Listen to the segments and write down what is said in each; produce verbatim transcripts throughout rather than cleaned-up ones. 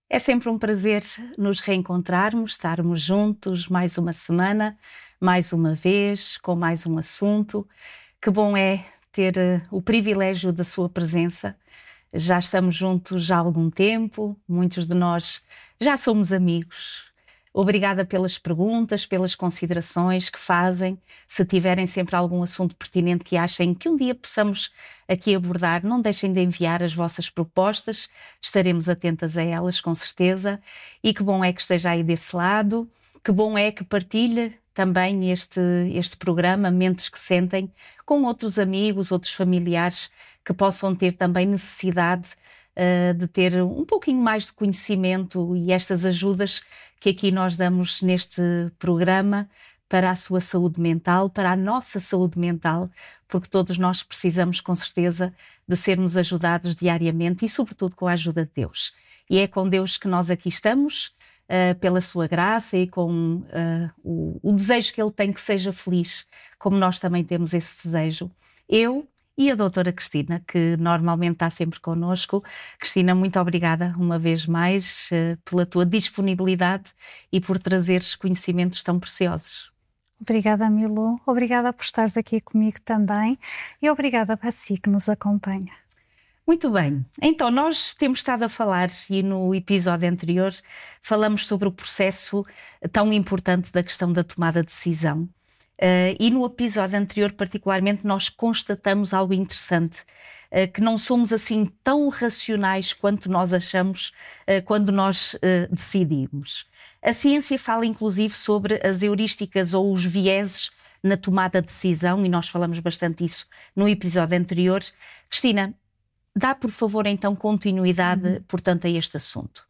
É sempre um prazer nos reencontrarmos, estarmos juntos mais uma semana, mais uma vez, com mais um assunto. Que bom é ter uh, o privilégio da sua presença. Já estamos juntos há algum tempo, muitos de nós já somos amigos. Obrigada pelas perguntas, pelas considerações que fazem. Se tiverem sempre algum assunto pertinente que achem que um dia possamos aqui abordar, não deixem de enviar as vossas propostas, estaremos atentas a elas, com certeza. E que bom é que esteja aí desse lado, que bom é que partilhe também este, este programa, Mentes que Sentem, com outros amigos, outros familiares que possam ter também necessidade uh, de ter um pouquinho mais de conhecimento e estas ajudas que aqui nós damos neste programa para a sua saúde mental, para a nossa saúde mental, porque todos nós precisamos, com certeza, de sermos ajudados diariamente e, sobretudo, com a ajuda de Deus. E é com Deus que nós aqui estamos, uh, pela sua graça e com uh, o, o desejo que Ele tem que seja feliz, como nós também temos esse desejo. Eu e a doutora Cristina, que normalmente está sempre connosco. Cristina, muito obrigada uma vez mais uh, pela tua disponibilidade e por trazeres conhecimentos tão preciosos. Obrigada, Milu. Obrigada por estares aqui comigo também e obrigada a si que nos acompanha. Muito bem. Então, nós temos estado a falar, e no episódio anterior falamos sobre o processo tão importante da questão da tomada de decisão. Uh, e no episódio anterior, particularmente, nós constatamos algo interessante, uh, que não somos assim tão racionais quanto nós achamos uh, quando nós uh, decidimos. A ciência fala inclusive sobre as heurísticas ou os vieses na tomada de decisão, e nós falamos bastante disso no episódio anterior. Cristina, dá por favor então continuidade, uhum. portanto, a este assunto.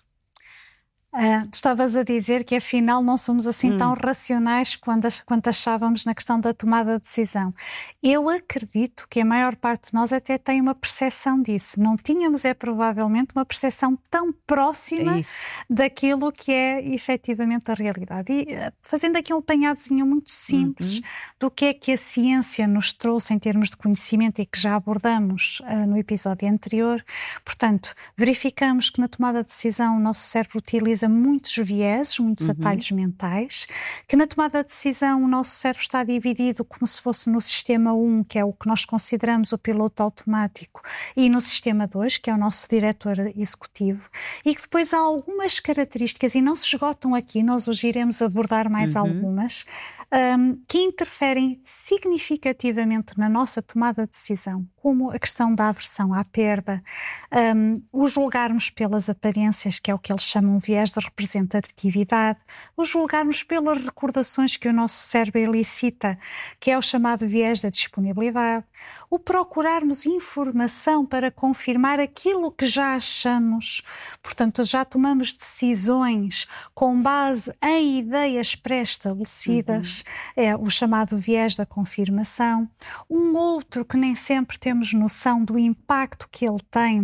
Uh, tu estavas a dizer que afinal não somos assim hum. tão racionais quando, quando achávamos na questão da tomada de decisão. Eu acredito que a maior parte de nós até tem uma percepção disso. Não tínhamos é provavelmente uma percepção tão próxima é daquilo que é efetivamente a realidade. E uh, fazendo aqui um apanhadozinho muito simples uhum. do que é que a ciência nos trouxe em termos de conhecimento e que já abordamos uh, no episódio anterior. Portanto, verificamos que na tomada de decisão o nosso cérebro utiliza muitos vieses, muitos uhum. atalhos mentais, que na tomada de decisão o nosso cérebro está dividido como se fosse no sistema um, que é o que nós consideramos o piloto automático, e no sistema dois, que é o nosso diretor executivo, e que depois há algumas características, e não se esgotam aqui, nós hoje iremos abordar mais uhum. algumas, um, que interferem significativamente na nossa tomada de decisão, como a questão da aversão à perda, um, o julgarmos pelas aparências, que é o que eles chamam viés de representatividade, o julgarmos pelas recordações que o nosso cérebro elicita, que é o chamado viés da disponibilidade, o procurarmos informação para confirmar aquilo que já achamos, portanto já tomamos decisões com base em ideias pré-estabelecidas, uhum. é o chamado viés da confirmação. Um outro que nem sempre temos noção do impacto que ele tem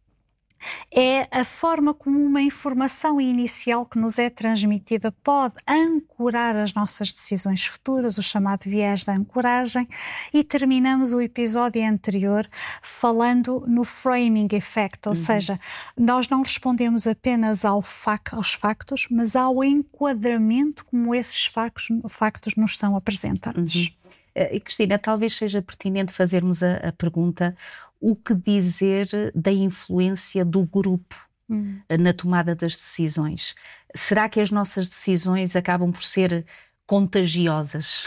é a forma como uma informação inicial que nos é transmitida pode ancorar as nossas decisões futuras, o chamado viés da ancoragem, e terminamos o episódio anterior falando no framing effect, ou uhum. seja, nós não respondemos apenas ao fac, aos factos, mas ao enquadramento como esses factos, factos nos são apresentados. Uhum. E Cristina, talvez seja pertinente fazermos a, a pergunta: o que dizer da influência do grupo hum. na tomada das decisões? Será que as nossas decisões acabam por ser contagiosas?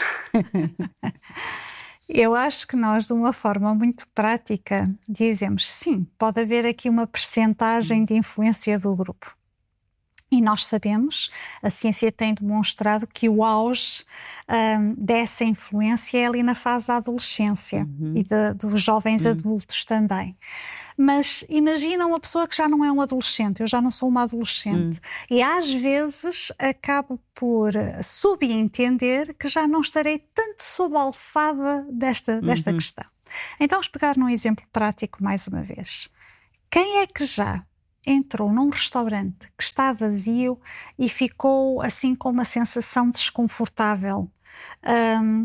Eu acho que nós, de uma forma muito prática, dizemos sim, pode haver aqui uma percentagem de influência do grupo. E nós sabemos, a ciência tem demonstrado que o auge um, dessa influência é ali na fase da adolescência uhum. e de, dos jovens uhum. adultos também. Mas imagina uma pessoa que já não é um adolescente, eu já não sou uma adolescente, uhum. e às vezes acabo por subentender que já não estarei tanto sob a alçada desta, desta uhum. questão. Então vamos pegar num exemplo prático mais uma vez. Quem é que já entrou num restaurante que está vazio e ficou assim com uma sensação desconfortável? Um,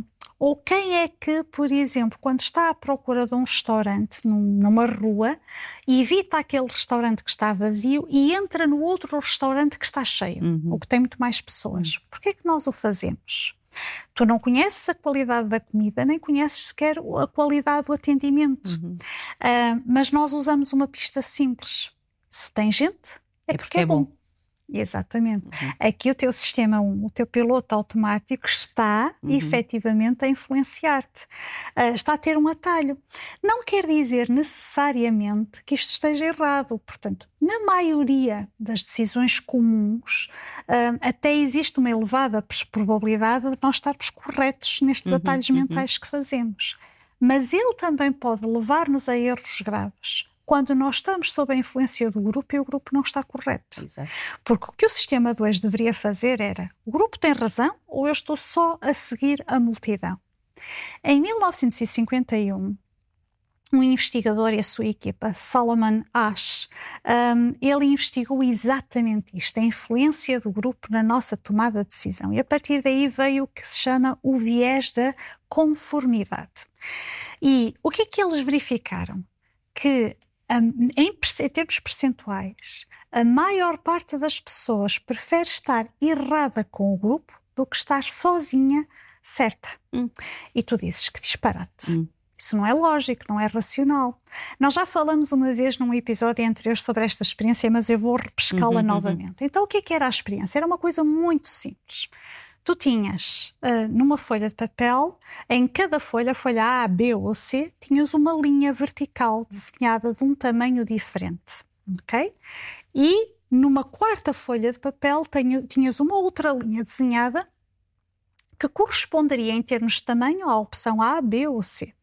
Ou quem é que, por exemplo, quando está à procura de um restaurante num, numa rua, evita aquele restaurante que está vazio e entra no outro restaurante que está cheio, Uhum. ou que tem muito mais pessoas? Porquê é que nós o fazemos? Tu não conheces a qualidade da comida, nem conheces sequer a qualidade do atendimento. Uhum. Uh, mas nós usamos uma pista simples. Se tem gente, é, é porque, porque é bom. bom. Exatamente. Uhum. Aqui o teu sistema um, o teu piloto automático está uhum. efetivamente a influenciar-te. Uh, está a ter um atalho. Não quer dizer necessariamente que isto esteja errado. Portanto, na maioria das decisões comuns, uh, até existe uma elevada probabilidade de nós estarmos corretos nestes uhum. atalhos uhum. mentais que fazemos. Mas ele também pode levar-nos a erros graves quando nós estamos sob a influência do grupo e o grupo não está correto. Exato. Porque o que o sistema dois deveria fazer era: o grupo tem razão ou eu estou só a seguir a multidão? Em mil novecentos e cinquenta e um, um investigador e a sua equipa, Solomon Asch, um, ele investigou exatamente isto, a influência do grupo na nossa tomada de decisão. E a partir daí veio o que se chama o viés da conformidade. E o que é que eles verificaram? Que Um, em, em termos percentuais, a maior parte das pessoas prefere estar errada com o grupo do que estar sozinha certa. Hum. E tu dizes que disparate. Hum. Isso não é lógico, não é racional. Nós já falamos uma vez num episódio anterior sobre esta experiência, mas eu vou repescá-la uhum, novamente. Uhum. Então, o que é que era a experiência? Era uma coisa muito simples. Tu tinhas, uh, numa folha de papel, em cada folha, folha A, B ou C, tinhas uma linha vertical desenhada de um tamanho diferente, ok? E numa quarta folha de papel tinhas uma outra linha desenhada que corresponderia em termos de tamanho à opção A, B ou C.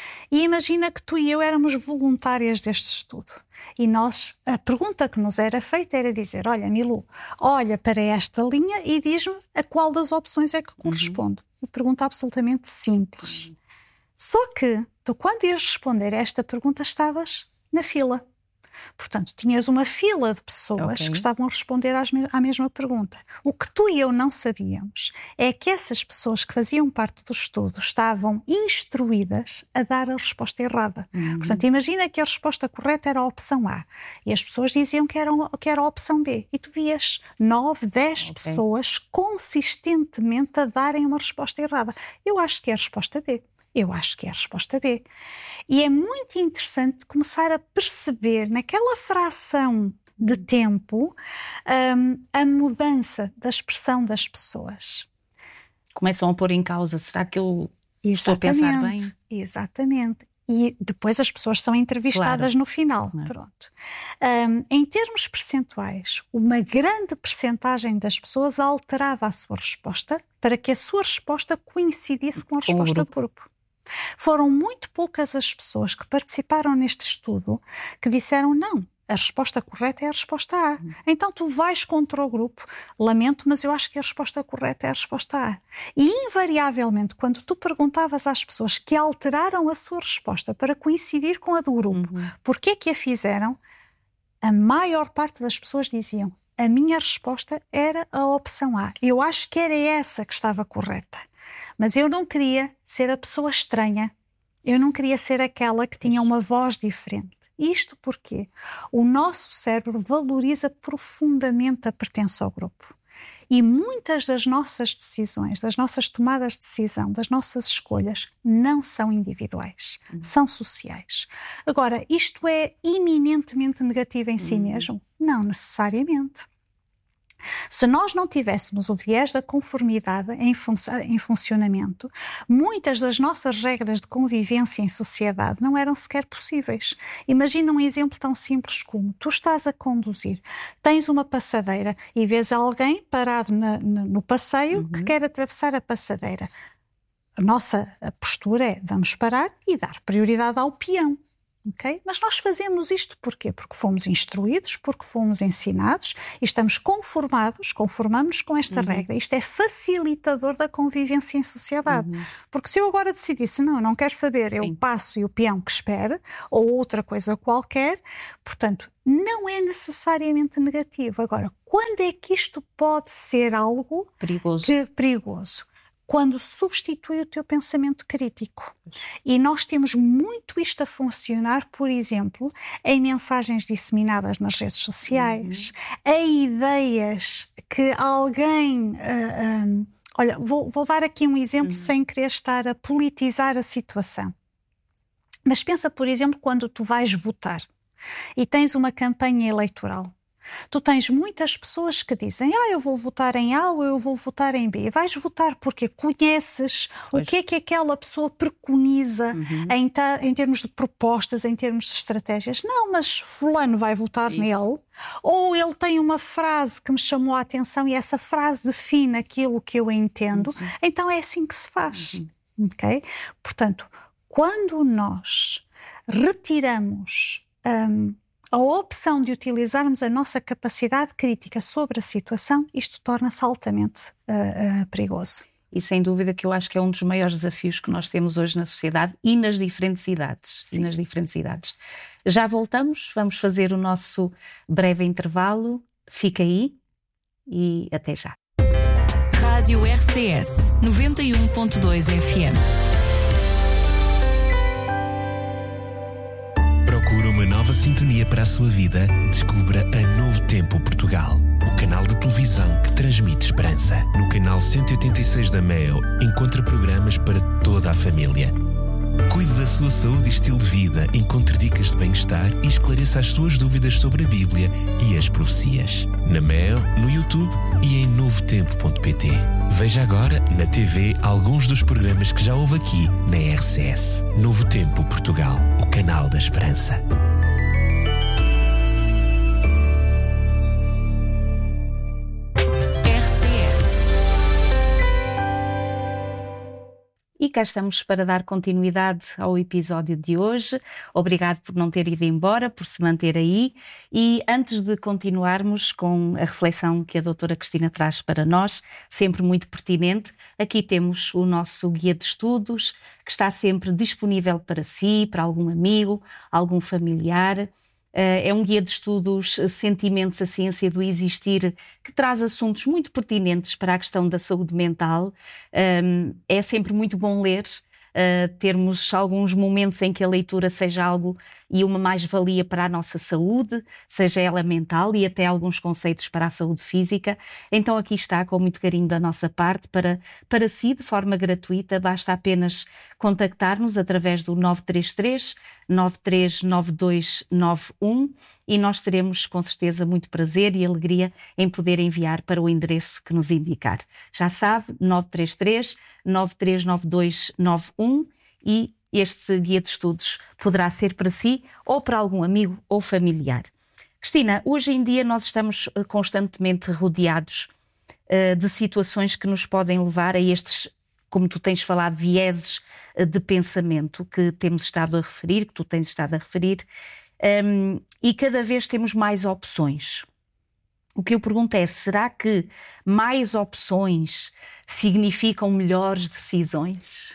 E imagina que tu e eu éramos voluntárias deste estudo. E nós, a pergunta que nos era feita era dizer: olha, Milu, olha para esta linha e diz-me a qual das opções é que corresponde. Uhum. Uma pergunta absolutamente simples. Uhum. Só que tu, quando ias responder a esta pergunta, estavas na fila. Portanto, tinhas uma fila de pessoas okay. que estavam a responder às me- à mesma pergunta. O que tu e eu não sabíamos é que essas pessoas que faziam parte do estudo estavam instruídas a dar a resposta errada. Uhum. Portanto, imagina que a resposta correta era a opção A e as pessoas diziam que era, que era a opção B. E tu vias nove, dez okay. pessoas consistentemente a darem uma resposta errada. Eu acho que é a resposta B. Eu acho que é a resposta B. E é muito interessante começar a perceber naquela fração de tempo um, a mudança da expressão das pessoas. Começam a pôr em causa, será que eu Exatamente, estou a pensar bem? Exatamente. E depois as pessoas são entrevistadas claro. No final. Claro. Pronto. Um, em termos percentuais, uma grande percentagem das pessoas alterava a sua resposta para que a sua resposta coincidisse com a com resposta do grupo. Foram muito poucas as pessoas que participaram neste estudo que disseram não, a resposta correta é a resposta A. Uhum. Então tu vais contra o grupo, lamento, mas eu acho que a resposta correta é a resposta A. E invariavelmente, quando tu perguntavas às pessoas que alteraram a sua resposta para coincidir com a do grupo, uhum. porquê que a fizeram, a maior parte das pessoas diziam: a minha resposta era a opção A. Eu acho que era essa que estava correta. Mas eu não queria ser a pessoa estranha. Eu não queria ser aquela que tinha uma voz diferente. Isto porque o nosso cérebro valoriza profundamente a pertença ao grupo. E muitas das nossas decisões, das nossas tomadas de decisão, das nossas escolhas, não são individuais, uhum. são sociais. Agora, isto é eminentemente negativo em si uhum. mesmo? Não necessariamente. Se nós não tivéssemos o viés da conformidade em, fun- em funcionamento, muitas das nossas regras de convivência em sociedade não eram sequer possíveis. Imagina um exemplo tão simples como: tu estás a conduzir, tens uma passadeira e vês alguém parado na, na, no passeio uhum. que quer atravessar a passadeira. A nossa postura é: vamos parar e dar prioridade ao peão. Okay? Mas nós fazemos isto porquê? Porque fomos instruídos, porque fomos ensinados e estamos conformados, conformamos com esta uhum. regra. Isto é facilitador da convivência em sociedade. Uhum. Porque se eu agora decidisse, não, não quero saber, Sim. eu passo e o peão que espere, ou outra coisa qualquer, portanto, não é necessariamente negativo. Agora, quando é que isto pode ser algo perigoso? Que, perigoso? quando substitui o teu pensamento crítico. E nós temos muito isto a funcionar, por exemplo, em mensagens disseminadas nas redes sociais, uhum. em ideias que alguém... Uh, um, olha, vou, vou dar aqui um exemplo uhum. sem querer estar a politizar a situação. Mas pensa, por exemplo, quando tu vais votar e tens uma campanha eleitoral. Tu tens muitas pessoas que dizem, ah, eu vou votar em A ou eu vou votar em B. Vais votar porque conheces pois. O que é que aquela pessoa preconiza uhum. em, ta- em termos de propostas, em termos de estratégias. Não, mas fulano vai votar Isso. nele. Ou ele tem uma frase que me chamou a atenção e essa frase define aquilo que eu entendo. Uhum. Então é assim que se faz. Uhum. Okay? Portanto, quando nós retiramos... Um, a opção de utilizarmos a nossa capacidade crítica sobre a situação, isto torna-se altamente uh, uh, perigoso. E sem dúvida que eu acho que é um dos maiores desafios que nós temos hoje na sociedade e nas diferentes idades. Sim. E nas diferentes idades. Já voltamos, vamos fazer o nosso breve intervalo. Fica aí e até já. Rádio R C S noventa e um ponto dois F M. Uma nova sintonia para a sua vida? Descubra a Novo Tempo Portugal, o canal de televisão que transmite esperança. No canal cento e oitenta e seis da Meo, encontra programas para toda a família. Cuide da sua saúde e estilo de vida, encontre dicas de bem-estar e esclareça as suas dúvidas sobre a Bíblia e as profecias. Na Meo, no YouTube e em novo tempo ponto pt. Veja agora na T V alguns dos programas que já houve aqui na R C S. Novo Tempo Portugal, o canal da esperança. E cá estamos para dar continuidade ao episódio de hoje. Obrigado por não ter ido embora, por se manter aí. E antes de continuarmos com a reflexão que a doutora Cristina traz para nós, sempre muito pertinente, aqui temos o nosso guia de estudos, que está sempre disponível para si, para algum amigo, algum familiar. É um guia de estudos Sentimentos, a Ciência do Existir, que traz assuntos muito pertinentes para a questão da saúde mental. É sempre muito bom ler, termos alguns momentos em que a leitura seja algo e uma mais-valia para a nossa saúde, seja ela mental e até alguns conceitos para a saúde física. Então aqui está, com muito carinho da nossa parte, para, para si, de forma gratuita, basta apenas contactar-nos através do nove três três, nove três nove dois nove um e nós teremos com certeza muito prazer e alegria em poder enviar para o endereço que nos indicar. Já sabe, nove três três, nove três nove dois nove um e este guia de estudos poderá ser para si ou para algum amigo ou familiar. Cristina, hoje em dia nós estamos constantemente rodeados uh, de situações que nos podem levar a estes, como tu tens falado, vieses uh, de pensamento que temos estado a referir, que tu tens estado a referir, um, e cada vez temos mais opções. O que eu pergunto é, será que mais opções significam melhores decisões?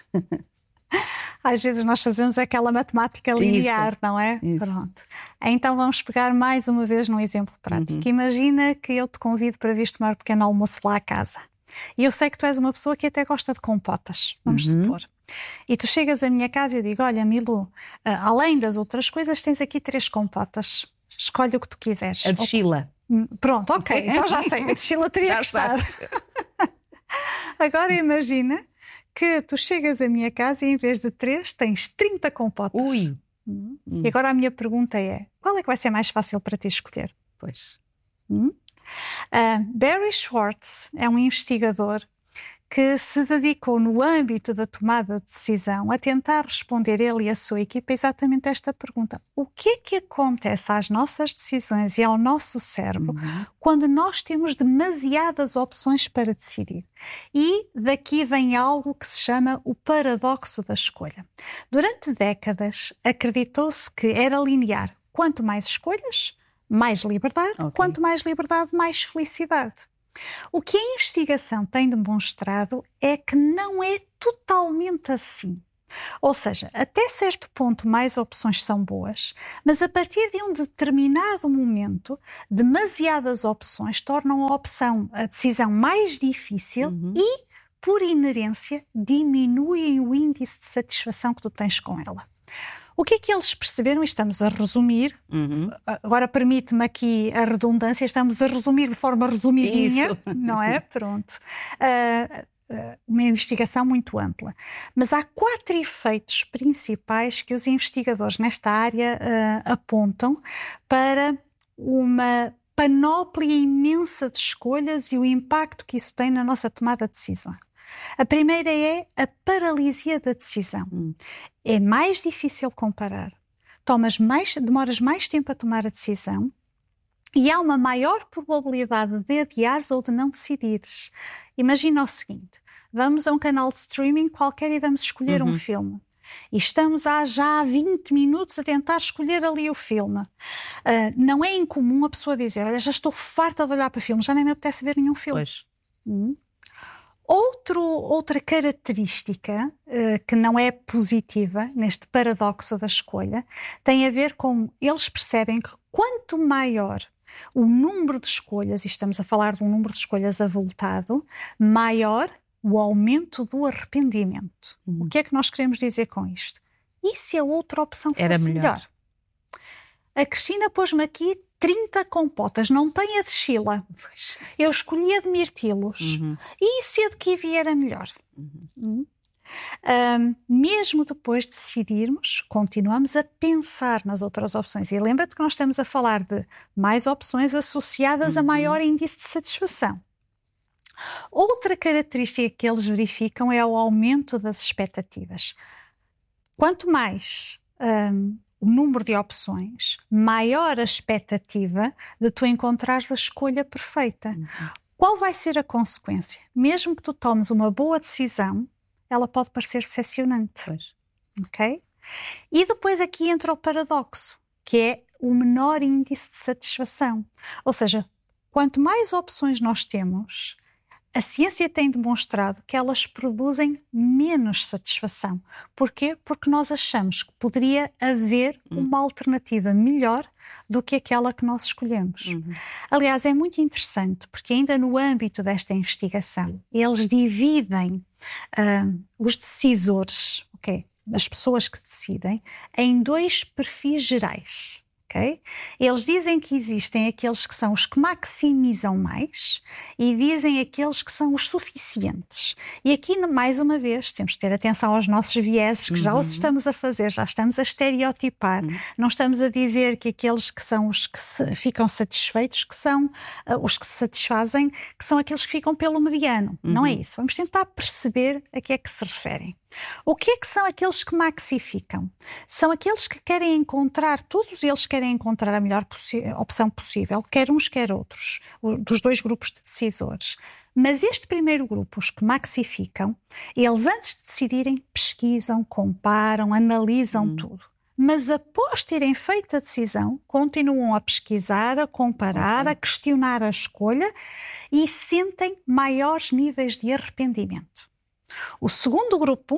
Às vezes nós fazemos aquela matemática linear, isso, não é? Isso. Pronto. Então vamos pegar mais uma vez num exemplo prático. Uhum. Imagina que eu te convido para vir tomar um pequeno almoço lá à casa. E eu sei que tu és uma pessoa que até gosta de compotas, vamos uhum. supor. E tu chegas à minha casa e eu digo, olha Milu, além das outras coisas tens aqui três compotas. Escolhe o que tu quiseres. A de Sheila. Pronto, ok. Então já sei, a de Sheila teria já que estar. Agora imagina que tu chegas à minha casa e em vez de três tens trinta compotas. Ui! Hum. Hum. E agora a minha pergunta é, qual é que vai ser mais fácil para ti escolher? Pois. Hum? Uh, Barry Schwartz é um investigador que se dedicou no âmbito da tomada de decisão a tentar responder ele e a sua equipa exatamente esta pergunta. O que é que acontece às nossas decisões e ao nosso cérebro uhum. quando nós temos demasiadas opções para decidir? E daqui vem algo que se chama o paradoxo da escolha. Durante décadas acreditou-se que era linear. Quanto mais escolhas, mais liberdade. Okay. Quanto mais liberdade, mais felicidade. O que a investigação tem demonstrado é que não é totalmente assim. Ou seja, até certo ponto mais opções são boas, mas a partir de um determinado momento, demasiadas opções tornam a opção, a decisão mais difícil uhum. e por inerência, diminuem o índice de satisfação que tu tens com ela. O que é que eles perceberam? E estamos a resumir, uhum. agora permite-me aqui a redundância, estamos a resumir de forma resumidinha, Isso. não é? Pronto. Uh, uh, uma investigação muito ampla. Mas há quatro efeitos principais que os investigadores nesta área uh, apontam para uma panóplia imensa de escolhas e o impacto que isso tem na nossa tomada de decisão. A primeira é a paralisia da decisão. Hum. É mais difícil comparar, tomas mais, demoras mais tempo a tomar a decisão e há uma maior probabilidade de adiares ou de não decidires. Imagina o seguinte, vamos a um canal de streaming qualquer e vamos escolher uhum. um filme. E estamos há já vinte minutos a tentar escolher ali o filme. Uh, não é incomum a pessoa dizer, olha, já estou farta de olhar para filmes, já nem me apetece ver nenhum filme. Pois. Hum. Outro, outra característica uh, que não é positiva neste paradoxo da escolha tem a ver com eles percebem que quanto maior o número de escolhas, e estamos a falar de um número de escolhas avultado, maior o aumento do arrependimento. Hum. O que é que nós queremos dizer com isto? E se a outra opção fosse Era melhor? melhor? A Cristina pôs-me aqui trinta compotas, não tem a de Sheila. Eu escolhi a de mirtilos. Uhum. E se a de kiwi era melhor? Uhum. Uhum. Um, mesmo depois de decidirmos, continuamos a pensar nas outras opções. E lembra-te que nós estamos a falar de mais opções associadas uhum. a maior índice de satisfação. Outra característica que eles verificam é o aumento das expectativas. Quanto mais um, o número de opções, maior a expectativa de tu encontrares a escolha perfeita. Uhum. Qual vai ser a consequência? Mesmo que tu tomes uma boa decisão, ela pode parecer decepcionante. Pois. Ok? E depois aqui entra o paradoxo, que é o menor índice de satisfação. Ou seja, quanto mais opções nós temos, a ciência tem demonstrado que elas produzem menos satisfação. Porquê? Porque nós achamos que poderia haver uma alternativa melhor do que aquela que nós escolhemos. Uhum. Aliás, é muito interessante, porque ainda no âmbito desta investigação, eles dividem uh, os decisores, okay, as pessoas que decidem, em dois perfis gerais. Okay? Eles dizem que existem aqueles que são os que maximizam mais e dizem aqueles que são os suficientes. E aqui, mais uma vez, temos que ter atenção aos nossos vieses, que uhum. já os estamos a fazer, já estamos a estereotipar. Uhum. Não estamos a dizer que aqueles que são os que se, ficam satisfeitos, que são uh, os que se satisfazem, que são aqueles que ficam pelo mediano. Uhum. Não é isso. Vamos tentar perceber a que é que se referem. O que é que são aqueles que maxificam? São aqueles que querem encontrar, todos eles querem encontrar a melhor possi- opção possível, quer uns, quer outros, dos dois grupos de decisores. Mas este primeiro grupo, os que maxificam, eles antes de decidirem pesquisam, comparam, analisam hum. tudo. Mas após terem feito a decisão, continuam a pesquisar, a comparar, okay. a questionar a escolha e sentem maiores níveis de arrependimento. O segundo grupo,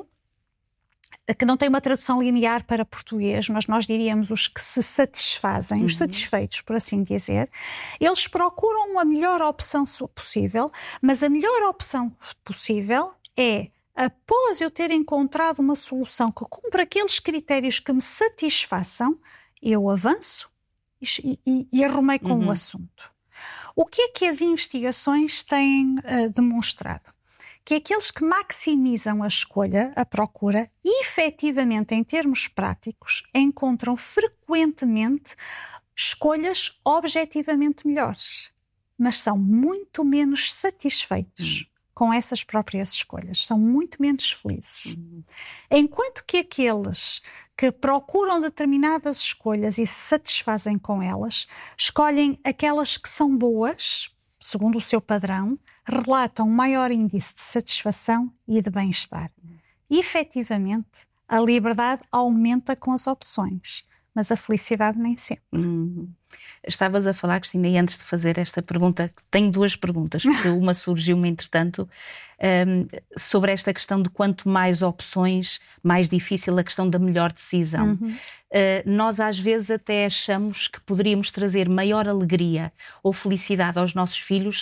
que não tem uma tradução linear para português, mas nós diríamos os que se satisfazem, uhum. os satisfeitos, por assim dizer, eles procuram a melhor opção possível, mas a melhor opção possível é, após eu ter encontrado uma solução que cumpra aqueles critérios que me satisfaçam, eu avanço e, e, e arrumei com uhum. o assunto. O que é que as investigações têm uh, demonstrado? Que aqueles que maximizam a escolha, a procura, efetivamente, em termos práticos, encontram frequentemente escolhas objetivamente melhores, mas são muito menos satisfeitos hum. com essas próprias escolhas, são muito menos felizes. Hum. Enquanto que aqueles que procuram determinadas escolhas e se satisfazem com elas, escolhem aquelas que são boas, segundo o seu padrão, relatam um maior índice de satisfação e de bem-estar. E, efetivamente, a liberdade aumenta com as opções, mas a felicidade nem sempre. Hum. Estavas a falar, Cristina, e antes de fazer esta pergunta, tenho duas perguntas, porque uma surgiu-me, entretanto, um, sobre esta questão de quanto mais opções, mais difícil a questão da melhor decisão. Uhum. Uh, nós às vezes até achamos que poderíamos trazer maior alegria ou felicidade aos nossos filhos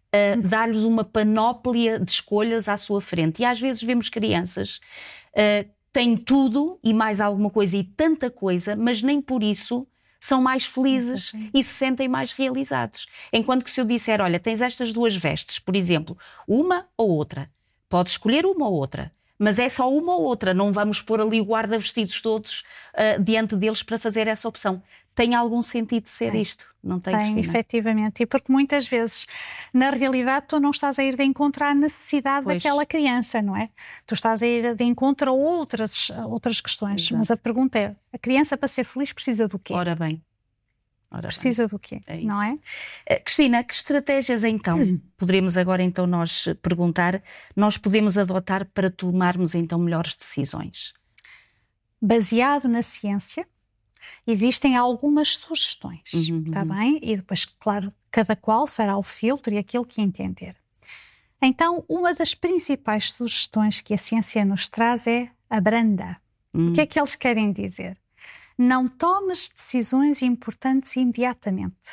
uh, dar-lhes uma panóplia de escolhas à sua frente. E às vezes vemos crianças uh, que têm tudo e mais alguma coisa e tanta coisa, mas nem por isso são mais felizes e se sentem mais realizados. Enquanto que se eu disser, olha, tens estas duas vestes, por exemplo, uma ou outra, podes escolher uma ou outra, mas é só uma ou outra, não vamos pôr ali o guarda-vestidos todos uh, diante deles para fazer essa opção. Tem algum sentido de ser tem. isto? Não tem, Tem, Cristina? efetivamente. E porque muitas vezes, na realidade, tu não estás a ir de encontro à necessidade pois. daquela criança, não é? Tu estás a ir de encontro a outras, a outras questões. Exato. Mas a pergunta é, a criança para ser feliz precisa do quê? Ora bem. Ora precisa bem. do quê? É não é? Uh, Cristina, que estratégias então, hum. poderemos agora então nós perguntar, nós podemos adotar para tomarmos então melhores decisões? Baseado na ciência, existem algumas sugestões, uhum, está uhum. bem? E depois, claro, cada qual fará o filtro e aquilo que entender. Então, uma das principais sugestões que a ciência nos traz é abranda. Uhum. O que é que eles querem dizer? Não tomes decisões importantes imediatamente.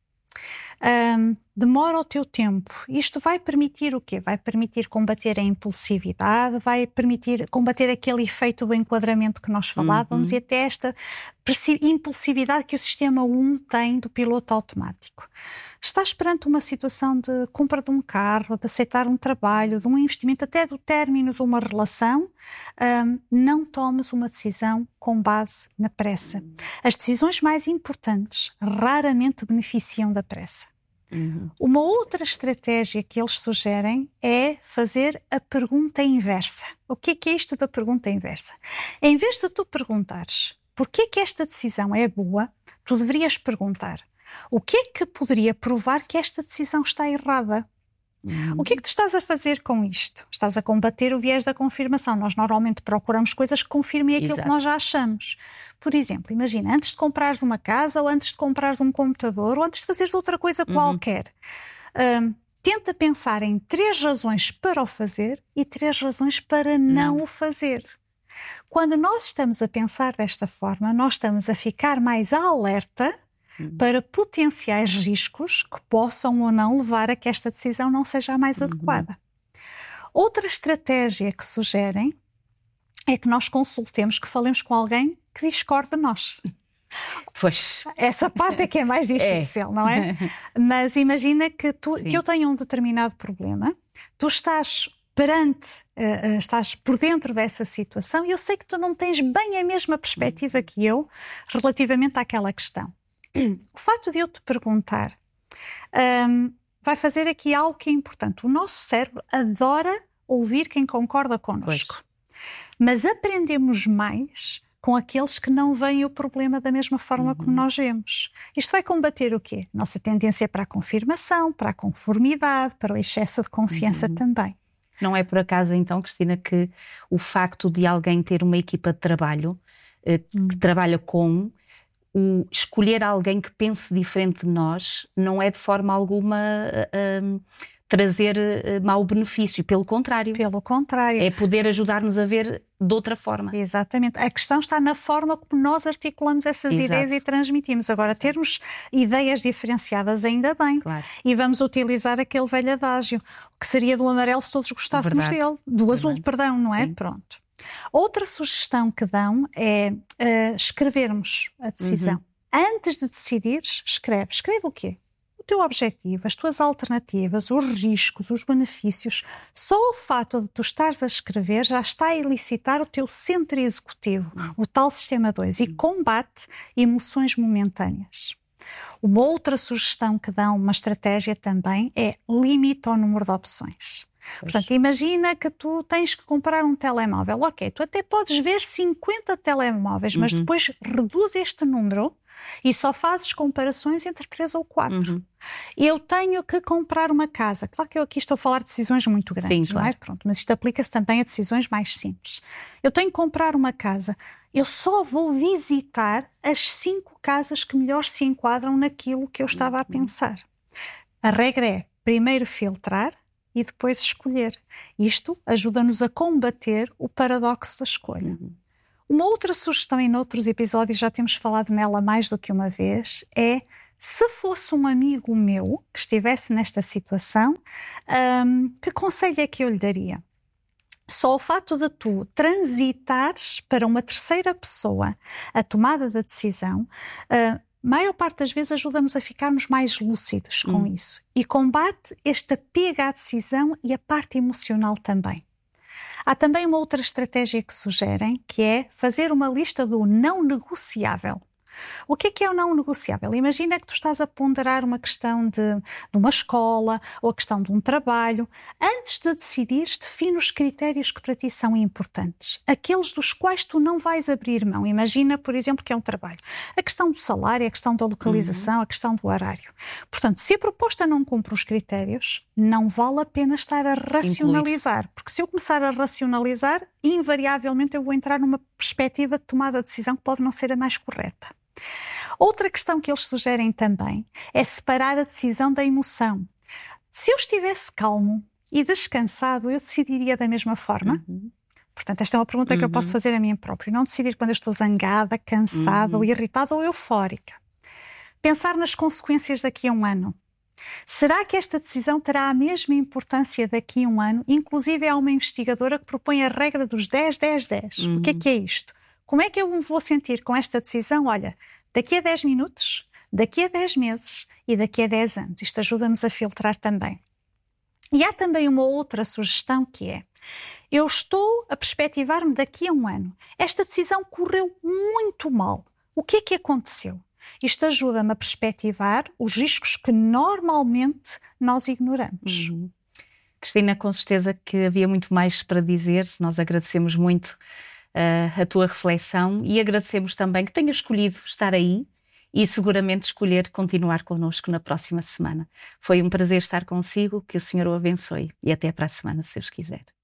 Um, demora o teu tempo. Isto vai permitir o quê? Vai permitir combater a impulsividade, vai permitir combater aquele efeito do enquadramento que nós falávamos uhum. e até esta impulsividade que o sistema um tem do piloto automático. Estás perante uma situação de compra de um carro, de aceitar um trabalho, de um investimento, até do término de uma relação, um, não tomes uma decisão com base na pressa. As decisões mais importantes raramente beneficiam da pressa. Uhum. Uma outra estratégia que eles sugerem é fazer a pergunta inversa. O que é, que é isto da pergunta inversa? Em vez de tu perguntares porquê que esta decisão é boa, tu deverias perguntar o que é que poderia provar que esta decisão está errada? Uhum. O que é que tu estás a fazer com isto? Estás a combater o viés da confirmação. Nós normalmente procuramos coisas que confirmem aquilo Exato. que nós já achamos. Por exemplo, imagina, antes de comprares uma casa ou antes de comprares um computador ou antes de fazeres outra coisa uhum. qualquer, um, tenta pensar em três razões para o fazer e três razões para não, não o fazer. Quando nós estamos a pensar desta forma, nós estamos a ficar mais alerta uhum. para potenciais riscos que possam ou não levar a que esta decisão não seja a mais uhum. adequada. Outra estratégia que sugerem é que nós consultemos, que falemos com alguém que discorde de nós. Pois. Essa parte é que é mais difícil, é. não é? Mas imagina que, tu, que eu tenho um determinado problema, tu estás perante, uh, uh, estás por dentro dessa situação e eu sei que tu não tens bem a mesma perspectiva que eu relativamente àquela questão. O facto de eu te perguntar um, vai fazer aqui algo que é importante. O nosso cérebro adora ouvir quem concorda connosco. Pois. Mas aprendemos mais com aqueles que não veem o problema da mesma forma uhum. como nós vemos. Isto vai combater o quê? Nossa tendência para a confirmação, para a conformidade, para o excesso de confiança uhum. também. Não é por acaso, então, Cristina, que o facto de alguém ter uma equipa de trabalho eh, uhum. que trabalha com... O escolher alguém que pense diferente de nós não é de forma alguma uh, uh, trazer uh, mau benefício, pelo contrário. Pelo contrário. É poder ajudar-nos a ver de outra forma. Exatamente. A questão está na forma como nós articulamos essas Exato. ideias e transmitimos. Agora, Exato. termos ideias diferenciadas ainda bem. Claro. E vamos utilizar aquele velho adágio, que seria do amarelo se todos gostássemos Verdade. dele. Do Verdade. azul, perdão, não é? Sim. Pronto. Outra sugestão que dão é uh, escrevermos a decisão. Uhum. Antes de decidires, escreve. Escreve o quê? O teu objetivo, as tuas alternativas, os riscos, os benefícios. Só o fato de tu estares a escrever já está a elicitar o teu centro executivo, uhum. o tal sistema dois, e combate emoções momentâneas. Uma outra sugestão que dão, uma estratégia também, é limita o número de opções. Pois. Portanto, imagina que tu tens que comprar um telemóvel. Ok, tu até podes ver cinquenta telemóveis, uhum. mas depois reduz este número e só fazes comparações entre três ou quatro. Uhum. Eu tenho que comprar uma casa. Claro que eu aqui estou a falar de decisões muito grandes, Sim, claro. não é? Pronto, mas isto aplica-se também a decisões mais simples. Eu tenho que comprar uma casa. Eu só vou visitar as cinco casas que melhor se enquadram naquilo que eu estava a pensar. A regra é primeiro filtrar e depois escolher. Isto ajuda-nos a combater o paradoxo da escolha. Uhum. Uma outra sugestão, e noutros episódios já temos falado nela mais do que uma vez, é Se fosse um amigo meu que estivesse nesta situação, hum, que conselho é que eu lhe daria? Só o fato de tu transitares para uma terceira pessoa a tomada da decisão, a maior parte das vezes ajuda-nos a ficarmos mais lúcidos com hum. isso. E combate este apego à decisão e a parte emocional também. Há também uma outra estratégia que sugerem, que é fazer uma lista do não negociável. O que é que é o não negociável? Imagina que tu estás a ponderar uma questão de, de uma escola ou a questão de um trabalho. Antes de decidires, define os critérios que para ti são importantes. Aqueles dos quais tu não vais abrir mão. Imagina, por exemplo, que é um trabalho. A questão do salário, a questão da localização, uhum. a questão do horário. Portanto, se a proposta não cumpre os critérios, não vale a pena estar a racionalizar. Incluir. Porque se eu começar a racionalizar, invariavelmente eu vou entrar numa perspectiva de tomada de decisão que pode não ser a mais correta. Outra questão que eles sugerem também é separar a decisão da emoção. Se eu estivesse calmo e descansado, eu decidiria da mesma forma? Uhum. Portanto, esta é uma pergunta uhum. que eu posso fazer a mim própria. Não decidir quando eu estou zangada, cansada, uhum. ou irritada ou eufórica. Pensar nas consequências daqui a um ano. Será que esta decisão terá a mesma importância daqui a um ano? Inclusive, há uma investigadora que propõe a regra dos dez, dez, dez. Uhum. O que é que é isto? Como é que eu me vou sentir com esta decisão? Olha, daqui a dez minutos, daqui a dez meses e daqui a dez anos. Isto ajuda-nos a filtrar também. E há também uma outra sugestão que é, eu estou a perspectivar-me daqui a um ano. Esta decisão correu muito mal. O que é que aconteceu? Isto ajuda-me a perspectivar os riscos que normalmente nós ignoramos. Uhum. Cristina, com certeza que havia muito mais para dizer. Nós agradecemos muito Uh, a tua reflexão e agradecemos também que tenhas escolhido estar aí e seguramente escolher continuar connosco na próxima semana. Foi um prazer estar consigo, que o Senhor o abençoe e até para a semana, se Deus quiser.